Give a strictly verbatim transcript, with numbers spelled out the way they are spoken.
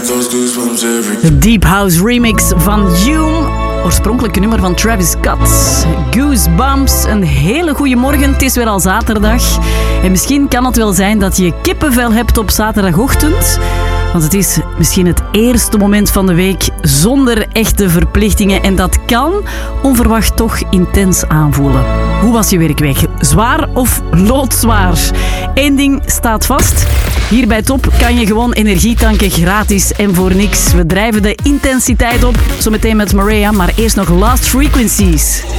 De Deep House remix van Hume. Oorspronkelijke nummer van Travis Scott. Goosebumps, een hele goede morgen. Het is weer al zaterdag. En misschien kan het wel zijn dat je kippenvel hebt op zaterdagochtend. Want het is misschien het eerste moment van de week zonder echte verplichtingen. En dat kan onverwacht toch intens aanvoelen. Hoe was je werkweek? Zwaar of loodzwaar? Eén ding staat vast. Hier bij Top kan je gewoon energie tanken gratis en voor niks. We drijven de intensiteit op, zometeen met Maria, maar eerst nog Lost Frequencies.